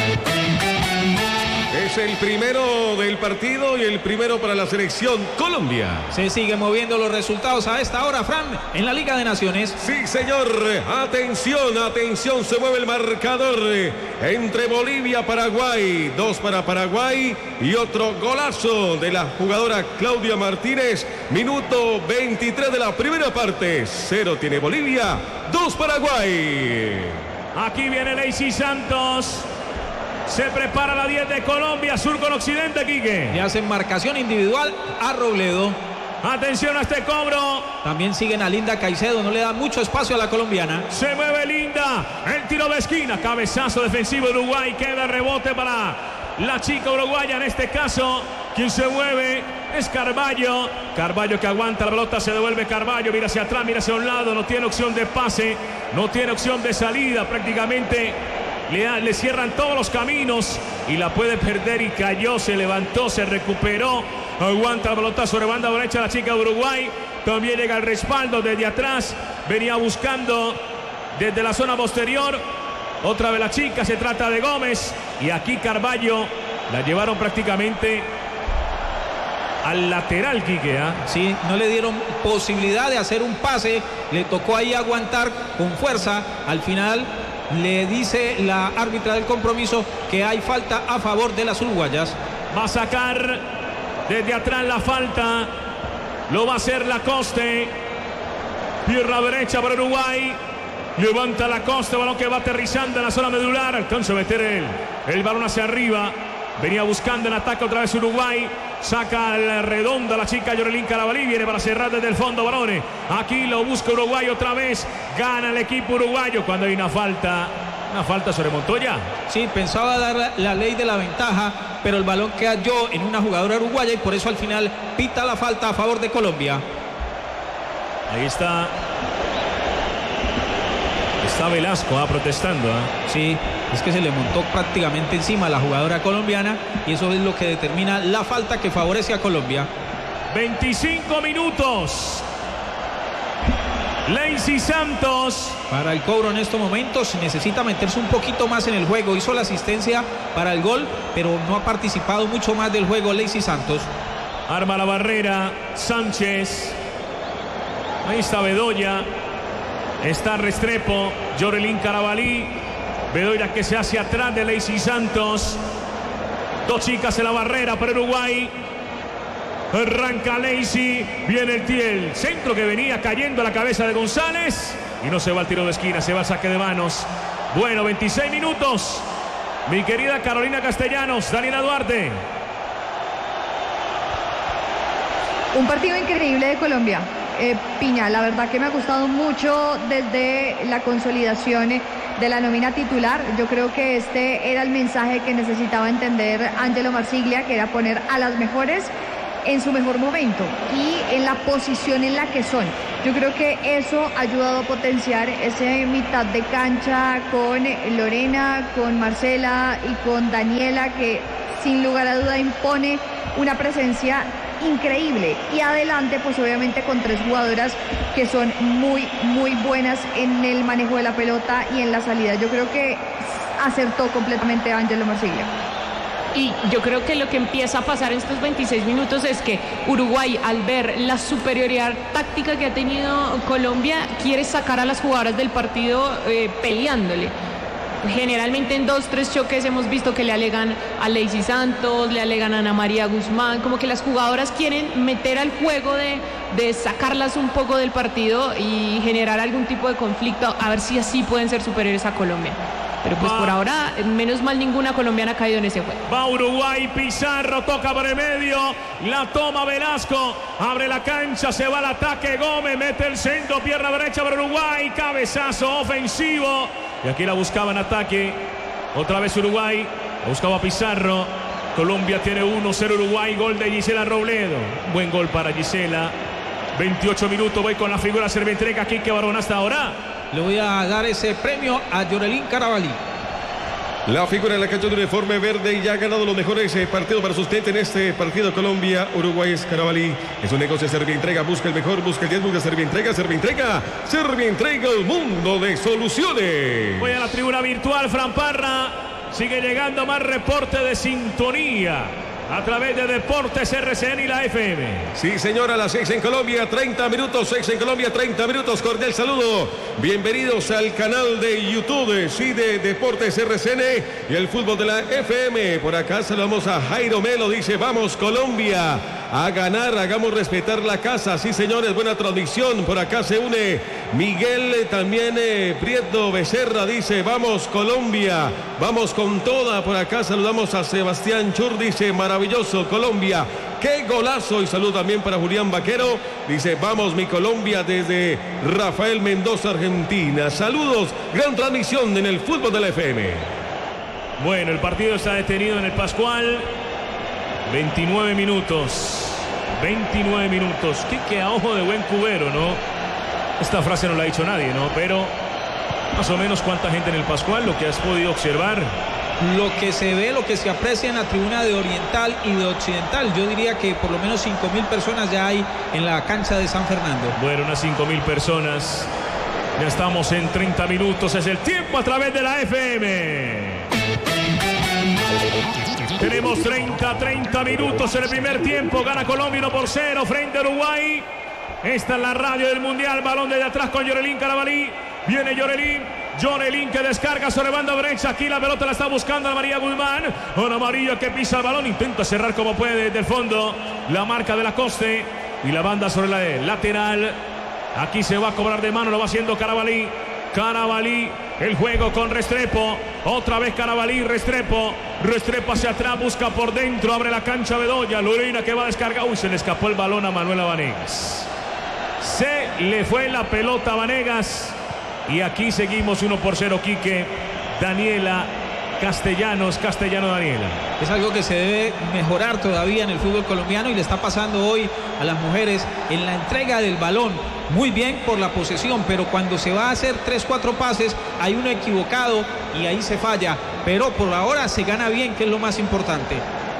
Es el primero del partido y el primero para la selección Colombia. Se siguen moviendo los resultados a esta hora, Fran, en la Liga de Naciones. Sí, señor. Atención, atención, se mueve el marcador entre Bolivia y Paraguay. Dos para Paraguay y otro golazo de la jugadora Claudia Martínez. Minuto veintitrés de la primera parte. Cero tiene Bolivia, dos Paraguay. Aquí viene Lacey Santos. Se prepara la diez de Colombia, sur con occidente, Quique. Le hacen marcación individual a Robledo. Atención a este cobro. También siguen a Linda Caicedo, no le da mucho espacio a la colombiana. Se mueve Linda, el tiro de esquina, cabezazo defensivo de Uruguay, queda rebote para la chica uruguaya, en este caso, quien se mueve es Carballo. Carballo que aguanta la pelota, se devuelve Carballo, mira hacia atrás, mira hacia un lado, no tiene opción de pase, no tiene opción de salida, prácticamente le, le cierran todos los caminos y la puede perder y cayó, se levantó, se recuperó, aguanta la pelota sobre banda derecha la chica de Uruguay, también llega el respaldo desde atrás, venía buscando desde la zona posterior, otra vez la chica, se trata de Gómez y aquí Carballo la llevaron prácticamente al lateral, Quique, ¿eh? Sí, no le dieron posibilidad de hacer un pase, le tocó ahí aguantar con fuerza, al final le dice la árbitra del compromiso que hay falta a favor de las uruguayas. Va a sacar desde atrás la falta, lo va a hacer Lacoste, pierna derecha para Uruguay, Levanta la costa, balón que va aterrizando en la zona medular. Alcanza a meter el, el balón hacia arriba. Venía buscando en ataque otra vez Uruguay. Saca la redonda la chica Yorelín Carabalí. Viene para cerrar desde el fondo, balones. Aquí lo busca Uruguay otra vez. Gana el equipo uruguayo cuando hay una falta. Una falta sobre Montoya. Sí, pensaba dar la, la ley de la ventaja, pero el balón cayó en una jugadora uruguaya y por eso al final pita la falta a favor de Colombia. Ahí está. Está Velasco ah, protestando. ¿eh? Sí, es que se le montó prácticamente encima a la jugadora colombiana y eso es lo que determina la falta que favorece a Colombia. veinticinco minutos. Lacey Santos. Para el cobro en estos momentos necesita meterse un poquito más en el juego. Hizo la asistencia para el gol, pero no ha participado mucho más del juego Lacey Santos. Arma la barrera Sánchez. Ahí está Bedoya. Está Restrepo, Yorelín Carabalí. Bedoya que se hace atrás de Lacey Santos. Dos chicas en la barrera para Uruguay. Arranca Lacey. Viene el Tiel. Centro que venía cayendo a la cabeza de González. Y no se va al tiro de esquina, se va al saque de manos. Bueno, veintiséis minutos. Mi querida Carolina Castellanos, Daniela Duarte. Un partido increíble de Colombia. Eh, Piña, la verdad que me ha gustado mucho desde la consolidación de la nómina titular. Yo creo que este era el mensaje que necesitaba entender Ángelo Marsiglia, que era poner a las mejores en su mejor momento y en la posición en la que son. Yo creo que eso ha ayudado a potenciar ese mitad de cancha con Lorena, con Marcela y con Daniela, que sin lugar a duda impone una presencia increíble. Y adelante, pues obviamente con tres jugadoras que son muy, muy buenas en el manejo de la pelota y en la salida. Yo creo que acertó completamente Ángelo Marsiglia. Y yo creo que lo que empieza a pasar en estos veintiséis minutos es que Uruguay, al ver la superioridad táctica que ha tenido Colombia, quiere sacar a las jugadoras del partido eh, peleándole. Generalmente en dos, tres choques hemos visto que le alegan a Lacey Santos, le alegan a Ana María Guzmán, como que las jugadoras quieren meter al juego de, de sacarlas un poco del partido y generar algún tipo de conflicto, a ver si así pueden ser superiores a Colombia. Pero pues va. Por ahora, menos mal ninguna colombiana ha caído en ese juego. Va Uruguay, Pizarro, toca por el medio, la toma Velasco, abre la cancha, se va al ataque, Gómez, mete el centro, pierna derecha para Uruguay, cabezazo ofensivo. Y aquí la buscaba en ataque, otra vez Uruguay, la buscaba Pizarro. Colombia tiene uno cero Uruguay, gol de Gisela Robledo. Buen gol para Gisela. veintiocho minutos, voy con la figura Servientrega, Quique Barón hasta ahora. Le voy a dar ese premio a Yorelín Carabalí. La figura en la cancha de uniforme verde y ya ha ganado los mejores eh, partidos para sustento en este partido. Colombia, Uruguay es Carabalí. Es un negocio de Servientrega. Busca el mejor, busca el diez, busca Servientrega, Servientrega, Servientrega, el mundo de soluciones. Voy a la tribuna virtual, Fran Parra. Sigue llegando más reporte de sintonía a través de Deportes R C N y la F M. Sí, señora, a las seis en Colombia, treinta minutos, seis en Colombia, treinta minutos. Cordial saludo. Bienvenidos al canal de YouTube, sí, de Deportes R C N y el fútbol de la F M. Por acá saludamos a Jairo Melo, dice, vamos Colombia a ganar, hagamos respetar la casa. Sí, señores, buena transmisión. Por acá se une Miguel, también eh, Prieto Becerra, dice, vamos Colombia, vamos con toda. Por acá saludamos a Sebastián Chur, dice, maravilloso Colombia, qué golazo. Y saludo también para Julián Vaquero, dice, vamos mi Colombia, desde Rafael Mendoza, Argentina. Saludos, gran transmisión en el fútbol de la F M. Bueno, el partido está detenido en el Pascual. veintinueve minutos. veintinueve minutos. Quique a ojo de buen cubero, ¿no? Esta frase no la ha dicho nadie, ¿no? Pero más o menos cuánta gente en el Pascual, lo que has podido observar. Lo que se ve, lo que se aprecia en la tribuna de Oriental y de Occidental, yo diría que por lo menos cinco mil personas ya hay en la cancha de San Fernando. Bueno, unas cinco mil personas. Ya estamos en treinta minutos, es el tiempo a través de la F M. Tenemos treinta, treinta minutos en el primer tiempo. Gana Colombia uno por cero frente a Uruguay. Esta es la radio del Mundial. Balón desde atrás con Yorelín Carabalí. Viene Yorelín. Yorelín que descarga sobre banda derecha. Aquí la pelota la está buscando Ana María Guzmán. Ana María que pisa el balón. Intenta cerrar como puede desde el fondo. La marca de la Coste. Y la banda sobre la lateral. Aquí se va a cobrar de mano. Lo va haciendo Carabalí. Carabalí, el juego con Restrepo. Otra vez Carabalí, Restrepo. Restrepo hacia atrás, busca por dentro, abre la cancha Bedoya. Lorena que va a descargar. Uy, se le escapó el balón a Manuela Vanegas. Se le fue la pelota a Vanegas. Y aquí seguimos uno por cero, Quique. Daniela Castellanos, Castellano Daniela. Es algo que se debe mejorar todavía en el fútbol colombiano y le está pasando hoy a las mujeres en la entrega del balón. Muy bien por la posesión, pero cuando se va a hacer tres, cuatro pases, hay uno equivocado y ahí se falla. Pero por ahora se gana bien, que es lo más importante.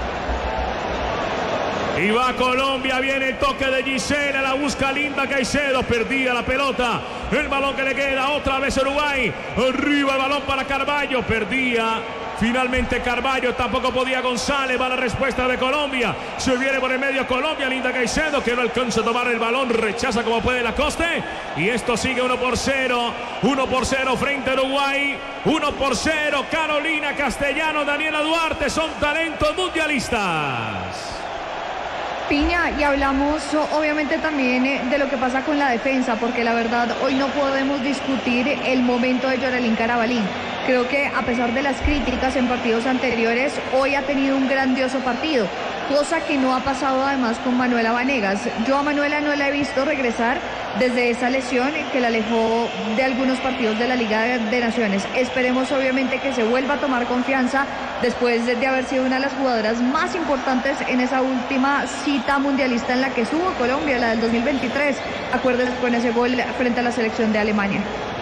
Y va Colombia, viene el toque de Gisela, la busca Linda Caicedo, perdía la pelota, el balón que le queda, otra vez Uruguay, arriba el balón para Carballo, perdía finalmente Carballo, tampoco podía González, va la respuesta de Colombia, se viene por el medio Colombia, Linda Caicedo, que no alcanza a tomar el balón, rechaza como puede Lacoste, y esto sigue uno por cero, uno por cero frente a Uruguay, uno por cero, Carolina Castellano, Daniela Duarte, son talentos mundialistas. Piña, y hablamos obviamente también eh, de lo que pasa con la defensa, porque la verdad hoy no podemos discutir el momento de Yorelín Carabalí. Creo que a pesar de las críticas en partidos anteriores, hoy ha tenido un grandioso partido, cosa que no ha pasado además con Manuela Vanegas. Yo a Manuela no la he visto regresar desde esa lesión que la alejó de algunos partidos de la Liga de, de Naciones. Esperemos obviamente que se vuelva a tomar confianza después de, de haber sido una de las jugadoras más importantes en esa última cita mundialista en la que estuvo Colombia, la del dos mil veintitrés. Acuérdense con ese gol frente a la selección de Alemania.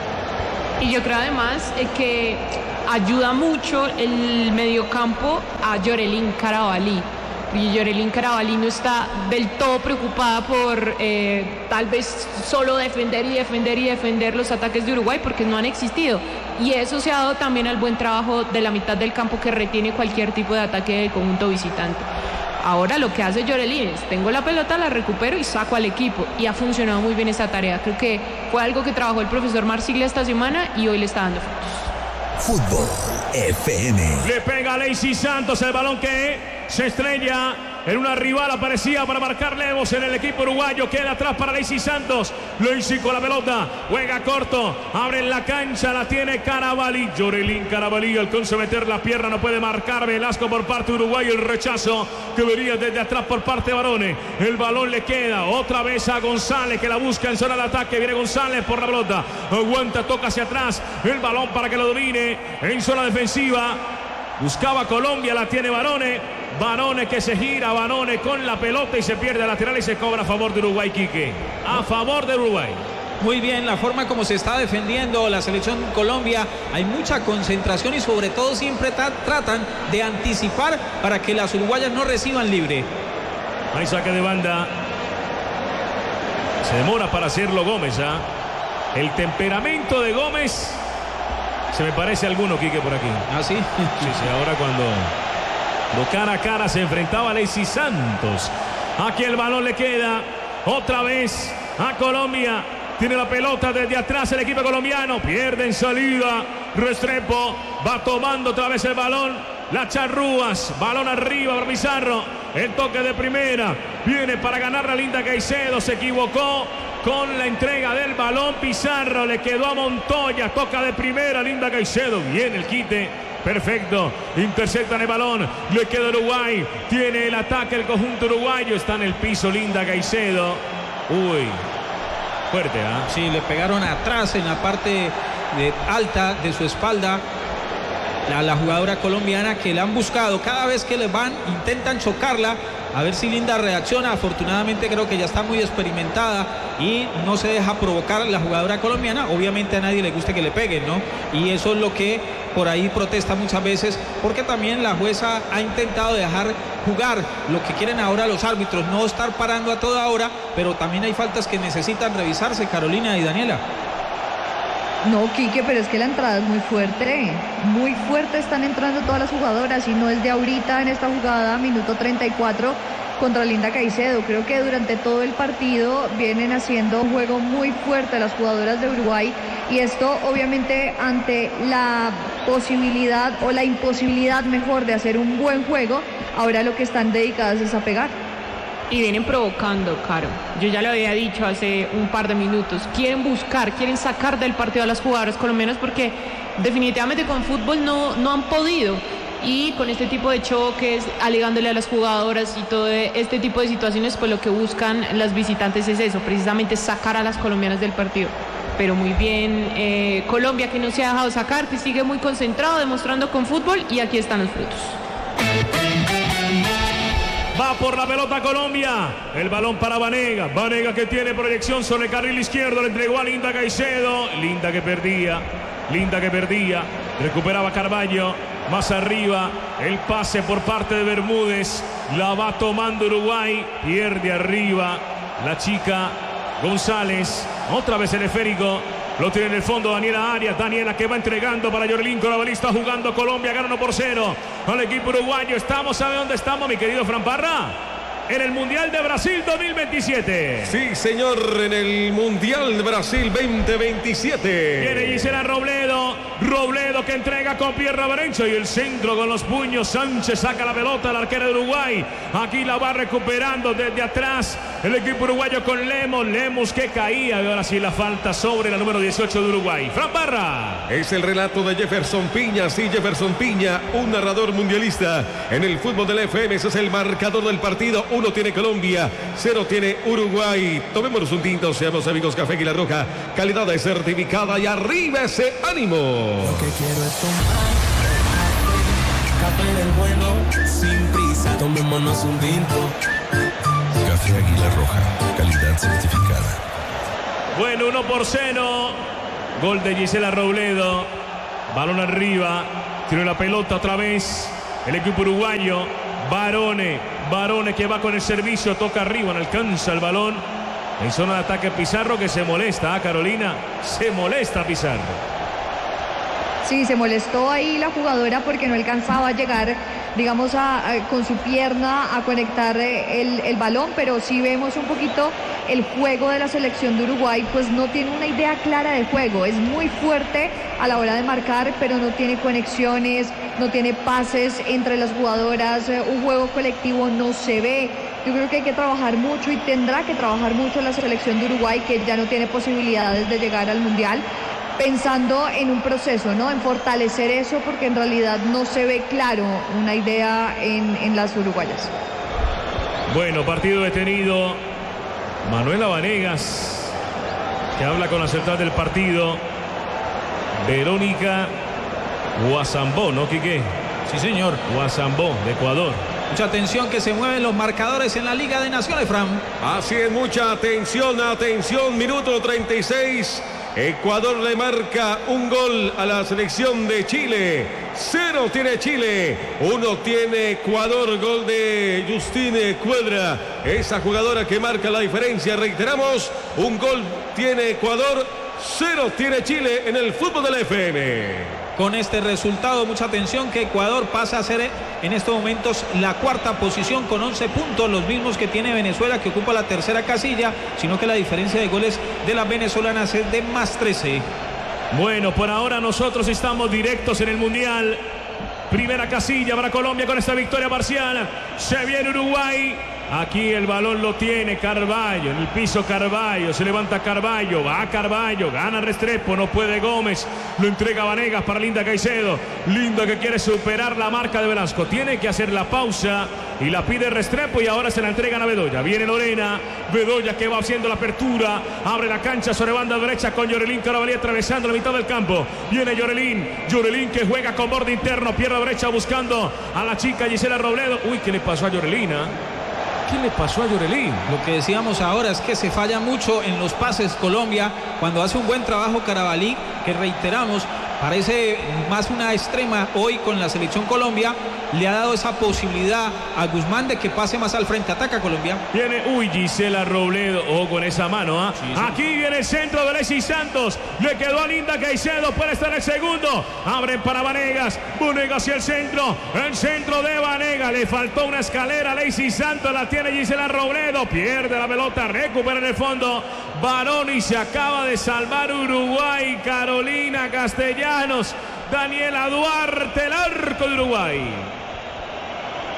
Y yo creo además eh, que ayuda mucho el mediocampo a Yorelín Carabalí. Y Yorelín Carabalí no está del todo preocupada por eh, tal vez solo defender y defender y defender los ataques de Uruguay, porque no han existido. Y eso se ha dado también al buen trabajo de la mitad del campo, que retiene cualquier tipo de ataque del conjunto visitante. Ahora lo que hace Yorelín es, tengo la pelota, la recupero y saco al equipo. Y ha funcionado muy bien esa tarea. Creo que fue algo que trabajó el profesor Marsiglia esta semana y hoy le está dando frutos. Fútbol F M. Le pega a Lacey Santos el balón que se estrella en una rival, aparecía para marcar Lemos en el equipo uruguayo, queda atrás para Lacey Santos, Lacey con la pelota, juega corto, abre en la cancha, la tiene Carabalí, Yorelín Carabalí, alcanza a meter la pierna, no puede marcar Velasco por parte de Uruguay, el rechazo que venía desde atrás por parte de Barone, el balón le queda otra vez a González, que la busca en zona de ataque, viene González por la pelota, aguanta, toca hacia atrás, el balón para que lo domine en zona defensiva, buscaba Colombia, la tiene Barone, Barone que se gira, Barone con la pelota y se pierde a lateral y se cobra a favor de Uruguay, Quique. A favor de Uruguay. Muy bien, la forma como se está defendiendo la selección Colombia, hay mucha concentración y sobre todo siempre tra tratan de anticipar para que las uruguayas no reciban libre. Hay saque de banda. Se demora para hacerlo Gómez, ¿ah? El temperamento de Gómez se me parece a alguno, Quique, por aquí. ¿Ah, sí? Sí, sí, ahora cuando... Lo cara a cara se enfrentaba a Lacey Santos. Aquí el balón le queda otra vez a Colombia. Tiene la pelota desde atrás el equipo colombiano. Pierde en salida. Restrepo va tomando otra vez el balón. La Charrúas. Balón arriba para Pizarro. El toque de primera. Viene para ganar la Linda Caicedo. Se equivocó con la entrega del balón. Pizarro le quedó a Montoya. Toca de primera Linda Caicedo. Viene el quite. Perfecto, interceptan el balón, le queda Uruguay, tiene el ataque el conjunto uruguayo, está en el piso Linda Caicedo. Uy, fuerte, ¿ah? ¿eh? Sí, le pegaron atrás en la parte de alta de su espalda a la jugadora colombiana, que la han buscado cada vez que le van, intentan chocarla, a ver si Linda reacciona. Afortunadamente creo que ya está muy experimentada y no se deja provocar la jugadora colombiana. Obviamente a nadie le gusta que le peguen, ¿no? Y eso es lo que por ahí protesta muchas veces, porque también la jueza ha intentado dejar jugar lo que quieren ahora los árbitros, no estar parando a toda hora, pero también hay faltas que necesitan revisarse, Carolina y Daniela. No, Quique, pero es que la entrada es muy fuerte, muy fuerte están entrando todas las jugadoras y no es de ahorita en esta jugada, minuto treinta y cuatro contra Linda Caicedo. Creo que durante todo el partido vienen haciendo un juego muy fuerte las jugadoras de Uruguay y esto obviamente ante la posibilidad o la imposibilidad mejor de hacer un buen juego, ahora lo que están dedicadas es a pegar. Y vienen provocando, Caro. Yo ya lo había dicho hace un par de minutos. Quieren buscar, quieren sacar del partido a las jugadoras colombianas porque definitivamente con fútbol no, no han podido. Y con este tipo de choques, alegándole a las jugadoras y todo este tipo de situaciones, pues lo que buscan las visitantes es eso, precisamente sacar a las colombianas del partido. Pero muy bien, eh, Colombia, que no se ha dejado sacar, que sigue muy concentrado, demostrando con fútbol, y aquí están los frutos. Va por la pelota Colombia. El balón para Vanega. Vanega que tiene proyección sobre el carril izquierdo. Le entregó a Linda Caicedo. Linda que perdía. Linda que perdía. Recuperaba Carballo. Más arriba. El pase por parte de Bermúdez. La va tomando Uruguay. Pierde arriba la chica González. Otra vez el esférico. Lo tiene en el fondo Daniela Arias. Daniela que va entregando para Yorelín Colabalista, jugando Colombia. Gana uno por cero al equipo uruguayo. Estamos, ¿sabe dónde estamos, mi querido Fran Parra? En el Mundial de Brasil dos mil veintisiete. Sí, señor, en el Mundial de Brasil veinte veintisiete. Viene Gisela Robledo. Robledo que entrega con pierna derecha y el centro con los puños. Sánchez saca la pelota, la arquera de Uruguay. Aquí la va recuperando desde atrás el equipo uruguayo con Lemos. Lemos que caía. Y ahora sí la falta sobre la número dieciocho de Uruguay. Fran Parra. Es el relato de Jefferson Piña. Sí, Jefferson Piña, un narrador mundialista en el fútbol del F M. Ese es el marcador del partido. Uno tiene Colombia, cero tiene Uruguay. Tomémonos un tinto, seamos amigos. Café Águila Roja, calidad de certificada, y arriba ese ánimo. Lo que quiero es tomar café del bueno, sin prisa. Tomémonos un tinto. Café Águila Roja, calidad certificada. Bueno, uno por cero. Gol de Gisela Robledo. Balón arriba. Tiró la pelota otra vez el equipo uruguayo. Barone, Barone que va con el servicio, toca arriba, no alcanza el balón. En zona de ataque Pizarro, que se molesta, ¿eh, Carolina? Se molesta Pizarro. Sí, se molestó ahí la jugadora porque no alcanzaba a llegar, digamos, a, a, con su pierna a conectar el, el balón, pero sí vemos un poquito el juego de la selección de Uruguay, pues no tiene una idea clara de juego, es muy fuerte a la hora de marcar, pero no tiene conexiones, no tiene pases entre las jugadoras, un juego colectivo no se ve. Yo creo que hay que trabajar mucho y tendrá que trabajar mucho la selección de Uruguay, que ya no tiene posibilidades de llegar al Mundial, pensando en un proceso, ¿no? En fortalecer eso, porque en realidad no se ve claro una idea en, en las uruguayas. Bueno, partido detenido. Manuela Vanegas, que habla con la central del partido. Verónica Guasambó, ¿no, Quique? Sí, señor. Guasambó, de Ecuador. Mucha atención, que se mueven los marcadores en la Liga de Naciones, Fran. Así es, mucha atención, atención. Minuto treinta y seis. Ecuador le marca un gol a la selección de Chile. Cero tiene Chile, uno tiene Ecuador. Gol de Justine Cuadra, esa jugadora que marca la diferencia. Reiteramos, un gol tiene Ecuador, cero tiene Chile en el fútbol del F M. Con este resultado, mucha atención, que Ecuador pasa a ser en estos momentos la cuarta posición con once puntos, los mismos que tiene Venezuela, que ocupa la tercera casilla, sino que la diferencia de goles de las venezolanas es de más trece. Bueno, por ahora nosotros estamos directos en el Mundial. Primera casilla para Colombia con esta victoria parcial. Se viene Uruguay. Aquí el balón lo tiene Carballo, en el piso Carballo, se levanta Carballo, va Carballo, gana Restrepo, no puede Gómez, lo entrega Vanegas para Linda Caicedo. Linda que quiere superar la marca de Velasco, tiene que hacer la pausa y la pide Restrepo, y ahora se la entregan a Bedoya. Viene Lorena, Bedoya que va haciendo la apertura, abre la cancha sobre banda derecha con Yorelín Carabalí atravesando la mitad del campo. Viene Yorelín, Yorelín que juega con borde interno, pierna derecha buscando a la chica Gisela Robledo. Uy, ¿qué le pasó a Yorelina? ¿Qué le pasó a Yorelín? Lo que decíamos ahora es que se falla mucho en los pases Colombia, cuando hace un buen trabajo Carabalí, que reiteramos, parece más una extrema hoy con la selección Colombia. Le ha dado esa posibilidad a Guzmán de que pase más al frente. Ataca Colombia. Viene, uy, Gisela Robledo. Oh, con esa mano, ¿ah? ¿eh? Sí, sí. Aquí viene el centro de Alexis Santos. Le quedó a Linda Caicedo. Puede estar el segundo. Abren para Vanegas. Vanegas hacia el centro. El centro de Vanegas. Le faltó una escalera. Alexis Santos la tiene Gisela Robledo. Pierde la pelota. Recupera en el fondo. Baroni se acaba de salvar Uruguay. Carolina Castellanos. Daniela Duarte, el arco de Uruguay.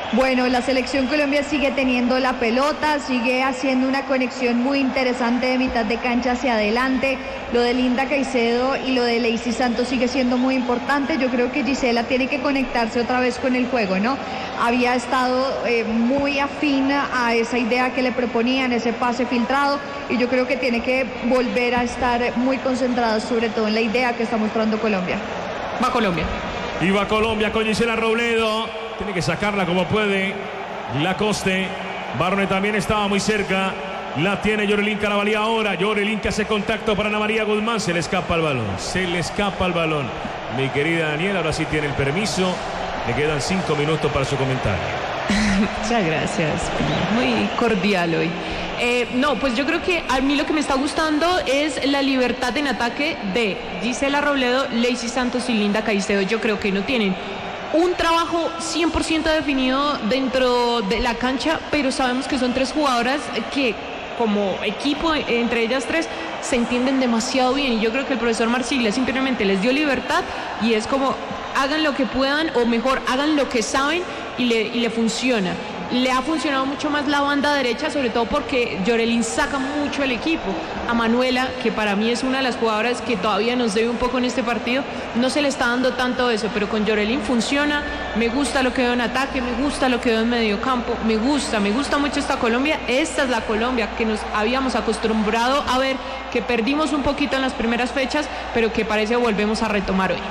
Bueno, la selección Colombia sigue teniendo la pelota, sigue haciendo una conexión muy interesante de mitad de cancha hacia adelante. Lo de Linda Caicedo y lo de Lacey Santos sigue siendo muy importante. Yo creo que Gisela tiene que conectarse otra vez con el juego, ¿no? Había estado eh, muy afín a esa idea que le proponían, ese pase filtrado, y yo creo que tiene que volver a estar muy concentrada, sobre todo en la idea que está mostrando Colombia. Va Colombia. Y va Colombia con Gisela Robledo. Tiene que sacarla como puede. Lacoste. Barone también estaba muy cerca. La tiene Yorelín Carabalí ahora. Yorelín que hace contacto para Ana María Guzmán. Se le escapa el balón. Se le escapa el balón. Mi querida Daniela, ahora sí tiene el permiso. Le quedan cinco minutos para su comentario. Muchas gracias. Muy cordial hoy. Eh, no, pues yo creo que a mí lo que me está gustando es la libertad en ataque de Gisela Robledo, Lacey Santos y Linda Caicedo. Yo creo que no tienen un trabajo cien por ciento definido dentro de la cancha, pero sabemos que son tres jugadoras que como equipo, entre ellas tres, se entienden demasiado bien, y yo creo que el profesor Marsiglia simplemente les dio libertad y es como hagan lo que puedan, o mejor, hagan lo que saben y le, y le funciona. Le ha funcionado mucho más la banda derecha, sobre todo porque Yorelín saca mucho el equipo. A Manuela, que para mí es una de las jugadoras que todavía nos debe un poco en este partido, no se le está dando tanto eso, pero con Yorelín funciona. Me gusta lo que veo en ataque, me gusta lo que veo en medio campo, me gusta, me gusta mucho esta Colombia. Esta es la Colombia que nos habíamos acostumbrado a ver, que perdimos un poquito en las primeras fechas, pero que parece volvemos a retomar hoy.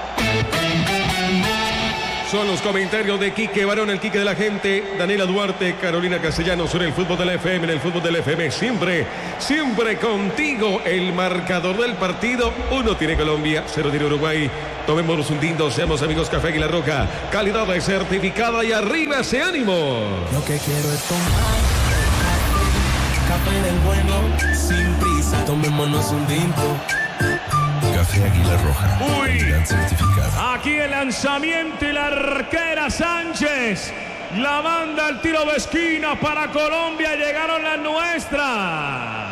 Son los comentarios de Quique Barón, el Quique de la gente, Daniela Duarte, Carolina Castellanos sobre el fútbol de la F M, en el fútbol de la F M, siempre, siempre contigo. El marcador del partido, uno tiene Colombia, cero tiene Uruguay. Tomémonos un tinto, seamos amigos Café Águila Roja, calidad de certificada y arriba ese ánimo. Lo que quiero es tomar café del bueno, sin prisa, tomémonos un tinto. Café Águila Roja. Uy, certificada. Aquí el lanzamiento y la arquera Sánchez la manda al tiro de esquina para Colombia. Llegaron las nuestras.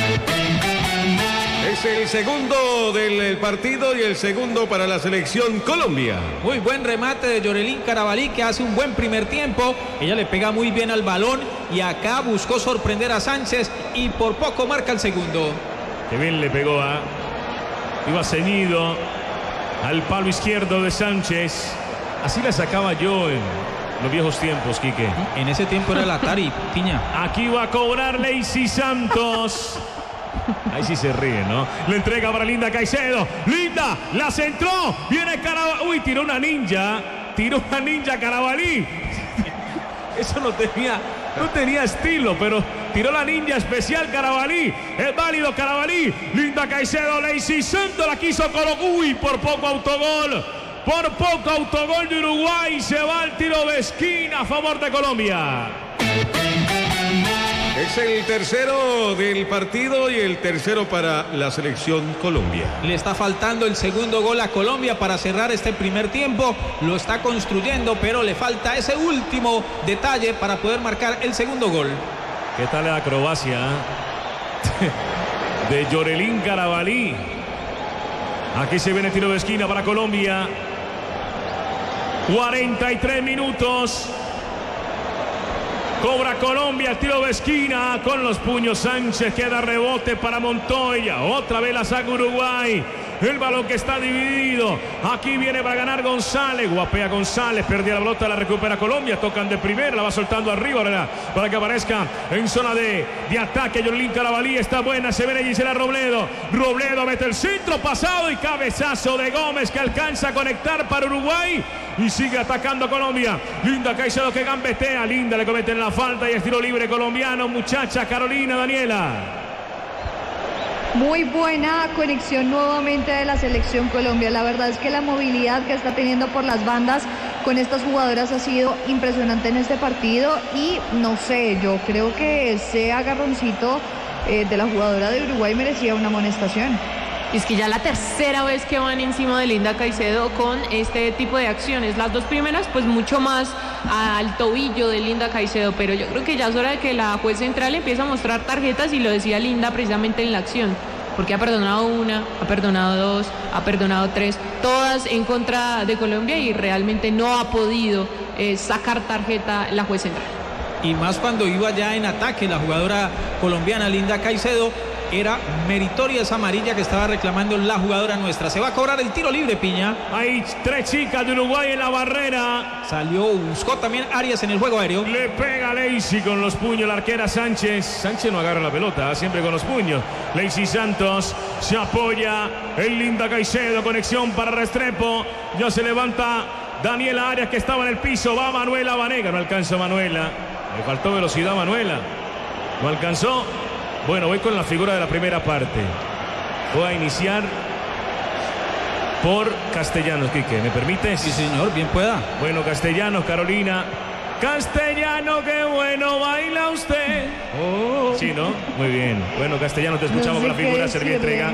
Es el segundo del partido y el segundo para la selección Colombia. Muy buen remate de Yorelín Carabalí, que hace un buen primer tiempo. Ella le pega muy bien al balón y acá buscó sorprender a Sánchez y por poco marca el segundo. Que bien le pegó a... Iba ceñido al palo izquierdo de Sánchez. Así la sacaba yo en los viejos tiempos, Quique. En ese tiempo era el Atari, Piña. Aquí va a cobrar Lacey Santos. Ahí sí se ríe, ¿no? Le entrega para Linda Caicedo. Linda, la centró. Viene Carabalí. Uy, tiró una ninja. Tiró una ninja Carabalí. Eso no tenía... No tenía estilo, pero tiró la ninja especial Carabalí. Es válido Carabalí. Linda Caicedo, Lacey Santos la quiso colocar. Uy, por poco autogol. Por poco autogol de Uruguay. Se va al tiro de esquina a favor de Colombia. Es el tercero del partido y el tercero para la selección Colombia. Le está faltando el segundo gol a Colombia para cerrar este primer tiempo. Lo está construyendo, pero le falta ese último detalle para poder marcar el segundo gol. ¿Qué tal la acrobacia de Yorelín Carabalí? Aquí se viene tiro de esquina para Colombia. cuarenta y tres minutos. Cobra Colombia, tiro de esquina con los puños Sánchez, queda rebote para Montoya, otra vez la saca Uruguay, el balón que está dividido, aquí viene para ganar González, guapea González, perdía la pelota, la recupera Colombia, tocan de primera, la va soltando arriba ¿verdad? Para que aparezca en zona de, de ataque. Yorelín Carabalí está buena, se viene Gisela Robledo, Robledo mete el centro pasado y cabezazo de Gómez que alcanza a conectar para Uruguay y sigue atacando a Colombia. Linda Caicedo que gambetea, Linda le cometen la falta y es tiro libre colombiano. Muchacha Carolina, Daniela. Muy buena conexión nuevamente de la selección Colombia. La verdad es que la movilidad que está teniendo por las bandas con estas jugadoras ha sido impresionante en este partido y no sé, yo creo que ese agarroncito eh, de la jugadora de Uruguay merecía una amonestación. Es que ya la tercera vez que van encima de Linda Caicedo con este tipo de acciones. Las dos primeras, pues mucho más al tobillo de Linda Caicedo, pero yo creo que ya es hora de que la juez central empiece a mostrar tarjetas y lo decía Linda precisamente en la acción. Porque ha perdonado una, ha perdonado dos, ha perdonado tres, todas en contra de Colombia y realmente no ha podido eh, sacar tarjeta la juez central. Y más cuando iba ya en ataque la jugadora colombiana Linda Caicedo, era meritoria esa amarilla que estaba reclamando la jugadora nuestra. Se va a cobrar el tiro libre, Piña. Hay tres chicas de Uruguay en la barrera. Salió, buscó también Arias en el juego aéreo. Le pega Lacey con los puños, la arquera Sánchez. Sánchez no agarra la pelota, siempre con los puños. Lacey Santos se apoya en Linda Caicedo, conexión para Restrepo. Ya se levanta Daniela Arias, que estaba en el piso. Va Manuela Vanega, no alcanza Manuela. Le faltó velocidad a Manuela. No alcanzó. Bueno, voy con la figura de la primera parte. Voy a iniciar por Castellanos, Quique. ¿Me permite? Sí, señor, bien pueda. Bueno, Castellanos, Carolina. Castellano, qué bueno baila usted. Oh. Sí, ¿no? Muy bien. Bueno, Castellanos, te escuchamos no sé con la figura Servientrega.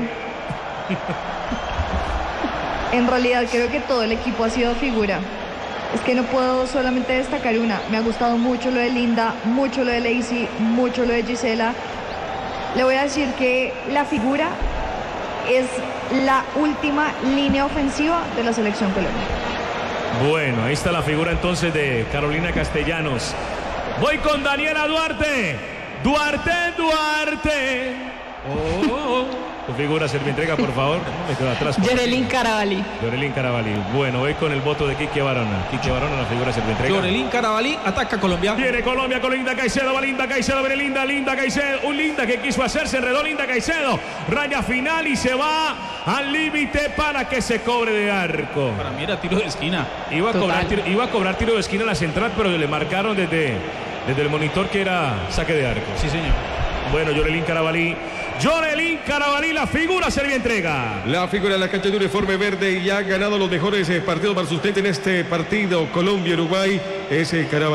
En realidad creo que todo el equipo ha sido figura. Es que no puedo solamente destacar una. Me ha gustado mucho lo de Linda, mucho lo de Lacey, mucho lo de Gisela. Le voy a decir que la figura es la última línea ofensiva de la selección Colombia. Bueno, ahí está la figura entonces de Carolina Castellanos. Voy con Daniela Duarte. Duarte, Duarte. Oh, oh, oh. Tu figura Servientrega, por favor. No me quedo atrás. Yorelín Carabalí. Yorelín Carabalí. Bueno, voy con el voto de Quique Barona. Quique Barona, la figura Servientrega. Yorelín Carabalí, ataca Colombia. Viene Colombia con Linda Caicedo. Va Linda Caicedo, viene Linda, Linda Caicedo. Un Linda que quiso hacer, se enredó Linda Caicedo. Raya final y se va al límite para que se cobre de arco. Para mí era tiro de esquina. Iba a, cobrar tiro, iba a cobrar tiro de esquina a la central, pero le marcaron desde, desde el monitor que era saque de arco. Sí, señor. Bueno, Yorelín Carabalí. Yorelín Carabalí, la figura Servientrega. La figura de la cancha de uniforme verde y ha ganado los mejores partidos para su usted en este partido Colombia-Uruguay. Ese Carabalí.